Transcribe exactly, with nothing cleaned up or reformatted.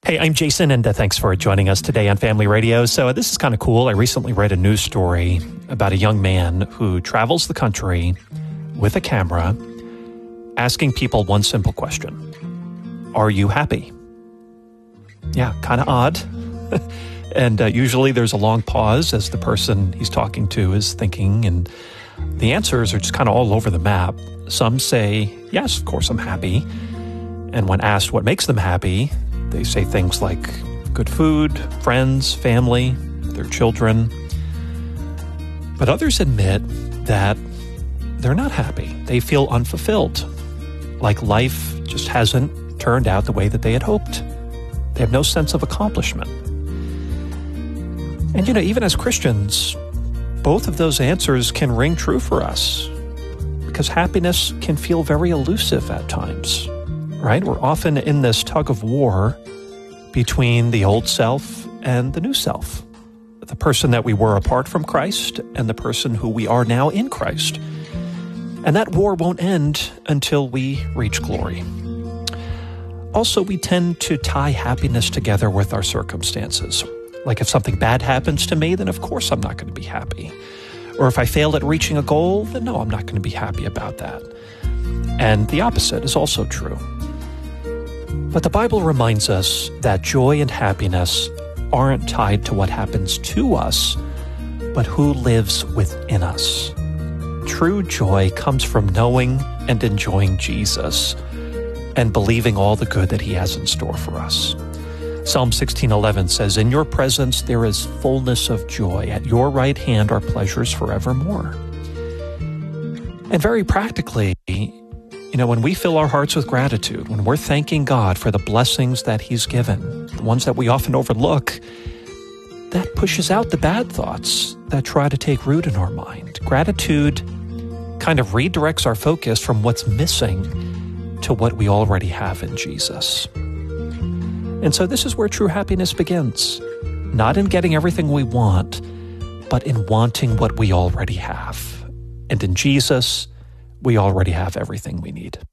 Hey, I'm Jason, and uh, thanks for joining us today on Family Radio. So uh, this is kind of cool. I recently read a news story about a young man who travels the country with a camera asking people one simple question. Are you happy? Yeah, kind of odd. and uh, usually there's a long pause as the person he's talking to is thinking, and the answers are just kind of all over the map. Some say, yes, of course I'm happy. And when asked what makes them happy, they say things like good food, friends, family, their children. But others admit that they're not happy. They feel unfulfilled, like life just hasn't turned out the way that they had hoped. They have no sense of accomplishment. And, you know, even as Christians, both of those answers can ring true for us because happiness can feel very elusive at times, right? We're often in this tug of war between the old self and the new self, the person that we were apart from Christ and the person who we are now in Christ. And that war won't end until we reach glory. Also, we tend to tie happiness together with our circumstances. Like if something bad happens to me, then of course I'm not going to be happy. Or if I fail at reaching a goal, then no, I'm not going to be happy about that. And the opposite is also true. But the Bible reminds us that joy and happiness aren't tied to what happens to us, but who lives within us. True joy comes from knowing and enjoying Jesus and believing all the good that he has in store for us. Psalm sixteen eleven says, "In your presence there is fullness of joy. At your right hand are pleasures forevermore." And very practically, you know, when we fill our hearts with gratitude, when we're thanking God for the blessings that he's given, the ones that we often overlook, that pushes out the bad thoughts that try to take root in our mind. Gratitude kind of redirects our focus from what's missing to what we already have in Jesus. And so this is where true happiness begins, not in getting everything we want, but in wanting what we already have. And in Jesus, we already have everything we need.